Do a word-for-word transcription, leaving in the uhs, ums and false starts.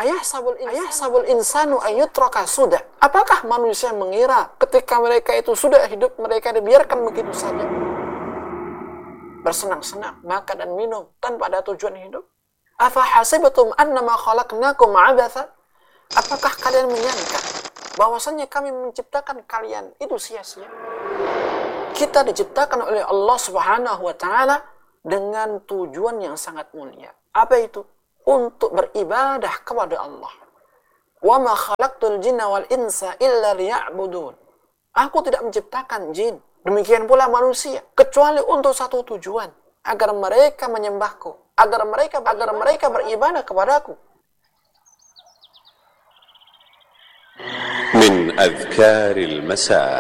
Ayahsabul ayahsabul insanu ayyutraka sudah. Apakah manusia mengira ketika mereka itu sudah hidup, mereka dibiarkan begitu saja? Bersenang-senang, makan dan minum tanpa ada tujuan hidup? Afa hasibtum annama khalaqnakum abatha? Apakah kalian menyangka bahwasanya kami menciptakan kalian itu sia-sia? Kita diciptakan oleh Allah Subhanahu wa taala dengan tujuan yang sangat mulia. Apa itu? Untuk beribadah kepada Allah. Wa ma khalaqtul jinna wal insa illa liya'budun. Aku tidak menciptakan jin, demikian pula manusia, kecuali untuk satu tujuan, agar mereka menyembahku, agar mereka agar mereka beribadah kepadaku. Min adhkaril masa.